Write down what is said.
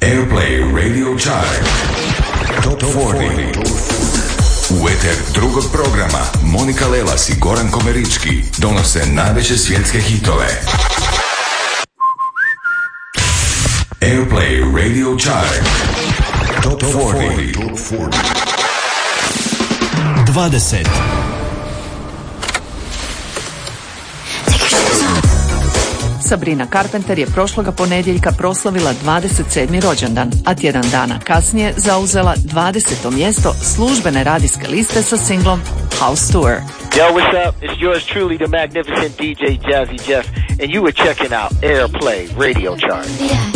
Airplay Radio Chart Top 40. U eter drugog programa Monika Lelas i Goran Komerički donose najveće svjetske hitove. Airplay Radio Chart Top 40. 20. Sabrina Carpenter je prošloga ponedjeljka proslavila 27. rođendan, a tjedan dana kasnije zauzela 20. mjesto službene radijske liste sa singlom House Tour. Yo, what's up? It's yours truly, the magnificent DJ Jazzy Jeff, and you were checking out Airplay Radio Chart.